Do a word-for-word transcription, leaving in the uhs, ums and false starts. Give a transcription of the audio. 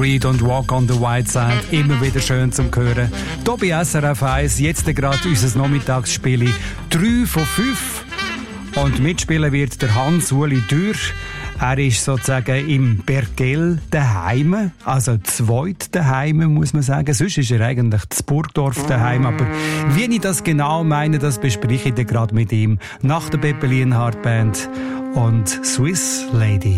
Reid und Walk on the White Side, immer wieder schön zum Hören. Hier bei S R F eins, jetzt gerade unser Nachmittagsspiel drei von fünf. Und mitspielen wird der Hans-Uli Dürr. Er ist sozusagen im Bergell daheim, also zweit daheim, muss man sagen. Sonst ist er eigentlich zu Burgdorf daheim. Aber wie ich das genau meine, das bespreche ich dann gerade mit ihm nach der Peppe Lienhardt Band und Swiss Lady.